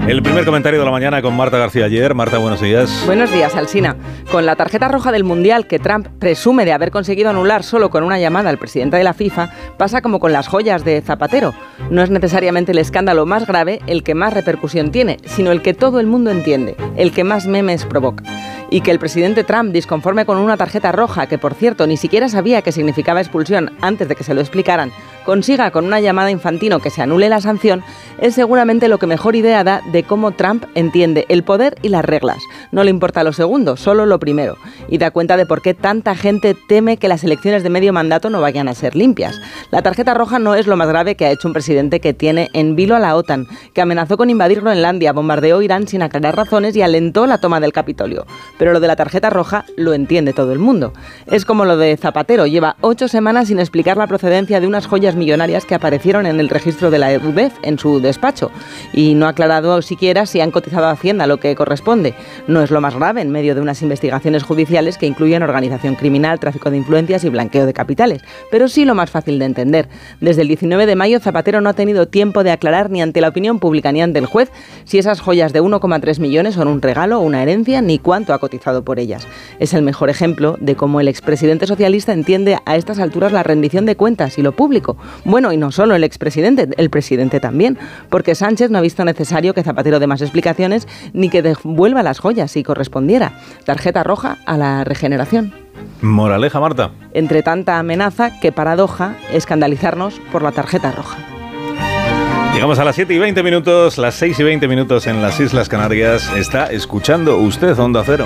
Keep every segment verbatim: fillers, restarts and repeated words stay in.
El primer comentario de la mañana con Marta García Ayer. Marta, buenos días. Buenos días, Alsina. Con la tarjeta roja del Mundial que Trump presume de haber conseguido anular solo con una llamada al presidente de la FIFA, pasa como con las joyas de Zapatero. No es necesariamente el escándalo más grave el que más repercusión tiene, sino el que todo el mundo entiende, el que más memes provoca. Y que el presidente Trump, disconforme con una tarjeta roja, que por cierto ni siquiera sabía que significaba expulsión antes de que se lo explicaran, consiga con una llamada Infantino que se anule la sanción, es seguramente lo que mejor idea da de cómo Trump entiende el poder y las reglas. No le importa lo segundo, solo lo primero. Y da cuenta de por qué tanta gente teme que las elecciones de medio mandato no vayan a ser limpias. La tarjeta roja no es lo más grave que ha hecho un presidente que tiene en vilo a la OTAN, que amenazó con invadir Groenlandia, bombardeó Irán sin aclarar razones y alentó la toma del Capitolio. Pero lo de la tarjeta roja lo entiende todo el mundo. Es como lo de Zapatero, lleva ocho semanas sin explicar la procedencia de unas joyas millonarias que aparecieron en el registro de la E U D E F en su despacho y no ha aclarado siquiera si han cotizado a Hacienda lo que corresponde. No es lo más grave en medio de unas investigaciones judiciales que incluyen organización criminal, tráfico de influencias y blanqueo de capitales, pero sí lo más fácil de entender. Desde el diecinueve de mayo Zapatero no ha tenido tiempo de aclarar ni ante la opinión pública ni ante el juez si esas joyas de uno coma tres millones son un regalo o una herencia ni cuánto ha cotizado por ellas. Es el mejor ejemplo de cómo el expresidente socialista entiende a estas alturas la rendición de cuentas y lo público. Bueno, y no solo el expresidente, el presidente también, porque Sánchez no ha visto necesario que Zapatero dé más explicaciones ni que devuelva las joyas si correspondiera. Tarjeta roja a la regeneración. Moraleja, Marta. Entre tanta amenaza, qué paradoja escandalizarnos por la tarjeta roja. Llegamos a las siete y veinte minutos, las seis y veinte minutos en las Islas Canarias. Está escuchando usted Onda Cero.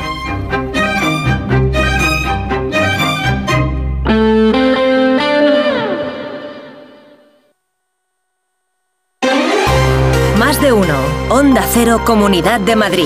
Más de uno. Onda Cero, Comunidad de Madrid.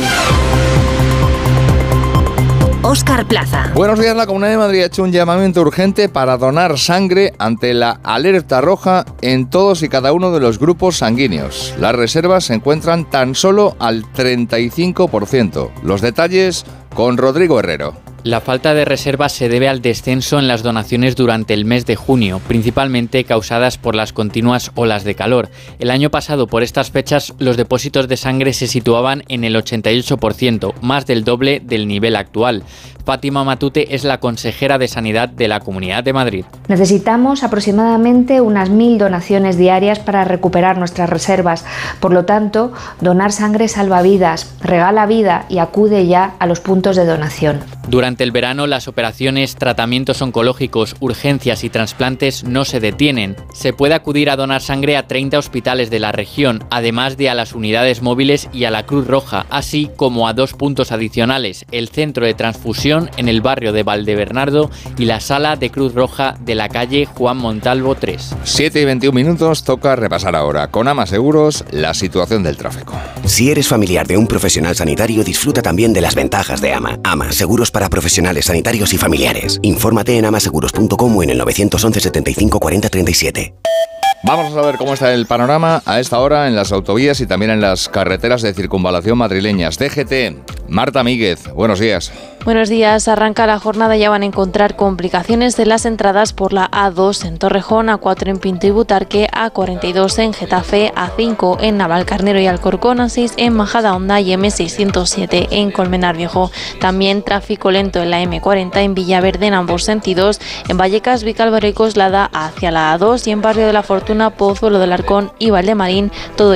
Óscar Plaza. Buenos días. La Comunidad de Madrid ha hecho un llamamiento urgente para donar sangre ante la alerta roja en todos y cada uno de los grupos sanguíneos. Las reservas se encuentran tan solo al treinta y cinco por ciento. Los detalles con Rodrigo Herrero. La falta de reservas se debe al descenso en las donaciones durante el mes de junio, principalmente causadas por las continuas olas de calor. El año pasado, por estas fechas, los depósitos de sangre se situaban en el ochenta y ocho por ciento, más del doble del nivel actual. Fátima Matute es la consejera de Sanidad de la Comunidad de Madrid. Necesitamos aproximadamente unas mil donaciones diarias para recuperar nuestras reservas. Por lo tanto, donar sangre salva vidas, regala vida y acude ya a los puntos de donación. Durante el verano, las operaciones, tratamientos oncológicos, urgencias y trasplantes no se detienen. Se puede acudir a donar sangre a treinta hospitales de la región, además de a las unidades móviles y a la Cruz Roja, así como a dos puntos adicionales, el centro de transfusión en el barrio de Valdebernardo y la sala de Cruz Roja de la calle Juan Montalvo tres. siete y veintiún minutos, toca repasar ahora con Ama Seguros la situación del tráfico. Si eres familiar de un profesional sanitario, disfruta también de las ventajas de Ama. Ama, seguros para profesionales sanitarios y familiares. Infórmate en amaseguros punto com o en el nueve once setenta y cinco cuarenta treinta y siete. Vamos a saber cómo está el panorama a esta hora en las autovías y también en las carreteras de circunvalación madrileñas. D G T, Marta Míguez, buenos días. Buenos días. Arranca la jornada, ya van a encontrar complicaciones en las entradas por la A dos en Torrejón, A cuatro en Pinto y Butarque, A cuarenta y dos en Getafe, A cinco en Navalcarnero y Alcorcón, A seis en Majadahonda y M seiscientos siete en Colmenar Viejo. También tráfico lento en la M cuarenta en Villaverde en ambos sentidos, en Vallecas, Vicálvaro y Coslada hacia la A dos y en Barrio de la Fortuna, Pozuelo del Arcón y Valdemarín, todo